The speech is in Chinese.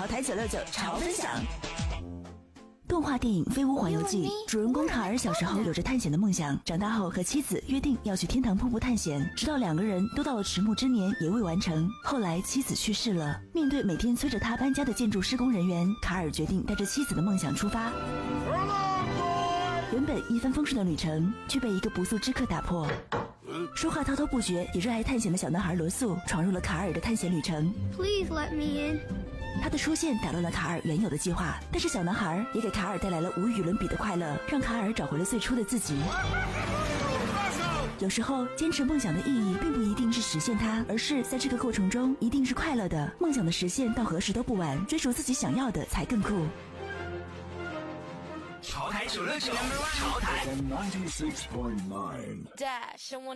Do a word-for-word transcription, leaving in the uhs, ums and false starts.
潮台九六九潮分享。动画电影《飞屋环游记》，主人公卡尔小时候有着探险的梦想，长大后和妻子约定要去天堂瀑布探险，直到两个人都到了迟暮之年也未完成。后来妻子去世了，面对每天催着他搬家的建筑施工人员，卡尔决定带着妻子的梦想出发。原本一帆风顺的旅程，却被一个不速之客打破。说话滔滔不绝也热爱探险的小男孩罗素闯入了卡尔的探险旅程。 Please let me in。 他的出现打乱了卡尔原有的计划，但是小男孩也给卡尔带来了无与伦比的快乐，让卡尔找回了最初的自己。有时候坚持梦想的意义并不一定是实现它，而是在这个过程中一定是快乐的。梦想的实现到何时都不晚，追逐自己想要的才更酷。 潮台九六九，潮台 ninety-six point nine Dash and